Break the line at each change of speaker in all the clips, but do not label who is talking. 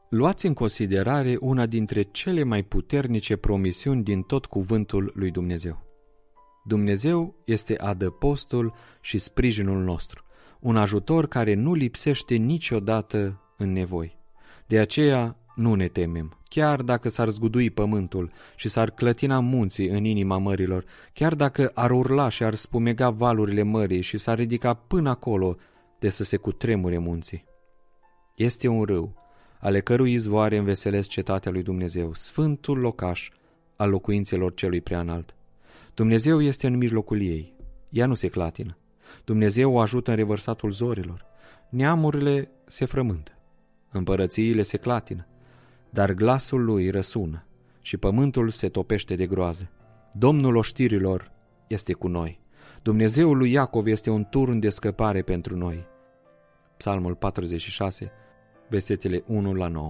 Luați în considerare una dintre cele mai puternice promisiuni din tot cuvântul lui Dumnezeu. Dumnezeu este adăpostul și sprijinul nostru, un ajutor care nu lipsește niciodată în nevoi. De aceea nu ne temem, chiar dacă s-ar zgudui pământul și s-ar clătina munții în inima mărilor, chiar dacă ar urla și ar spumega valurile mării și s-ar ridica până acolo de să se cutremure munții. Este un râu, ale cărui izvoare înveselesc cetatea lui Dumnezeu, sfântul locaș al locuințelor celui preanalt. Dumnezeu este în mijlocul ei, ea nu se clatină. Dumnezeu o ajută în revărsatul zorilor. Neamurile se frământă, împărățiile se clatină, dar glasul lui răsună și pământul se topește de groază. Domnul oștirilor este cu noi. Dumnezeul lui Iacov este un turn de scăpare pentru noi. Psalmul 46, versetele 1-9.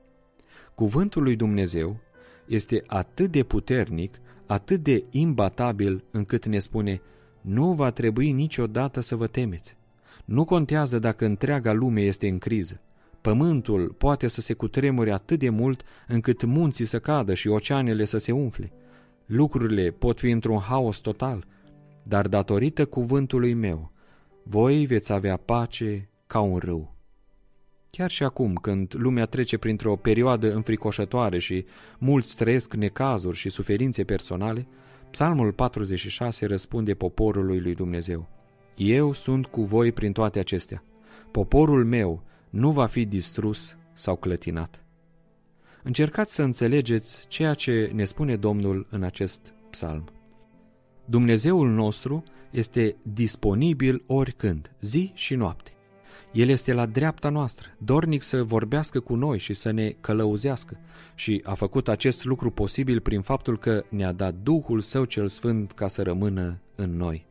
Cuvântul lui Dumnezeu este atât de puternic, atât de imbatabil, încât ne spune: nu va trebui niciodată să vă temeți. Nu contează dacă întreaga lume este în criză. Pământul poate să se cutremure atât de mult încât munții să cadă și oceanele să se umfle. Lucrurile pot fi într-un haos total, dar datorită cuvântului meu, voi veți avea pace ca un râu. Chiar și acum, când lumea trece printr-o perioadă înfricoșătoare și mulți trăiesc necazuri și suferințe personale, Psalmul 46 răspunde poporului lui Dumnezeu: eu sunt cu voi prin toate acestea. Poporul meu nu va fi distrus sau clătinat. Încercați să înțelegeți ceea ce ne spune Domnul în acest psalm. Dumnezeul nostru este disponibil oricând, zi și noapte. El este la dreapta noastră, dornic să vorbească cu noi și să ne călăuzească, și a făcut acest lucru posibil prin faptul că ne-a dat Duhul Său cel Sfânt ca să rămână în noi.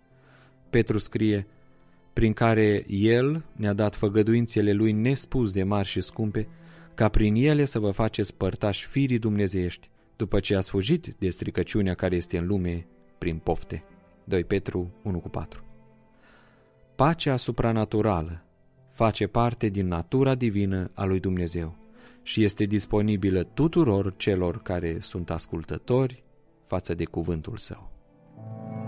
Petru scrie: prin care El ne-a dat făgăduințele Lui nespus de mari și scumpe, ca prin ele să vă faceți părtași firii dumnezeiești, după ce ați fugit de stricăciunea care este în lume prin pofte. 2 Petru 1,4. Pacea supranaturală face parte din natura divină a lui Dumnezeu și este disponibilă tuturor celor care sunt ascultători față de cuvântul Său.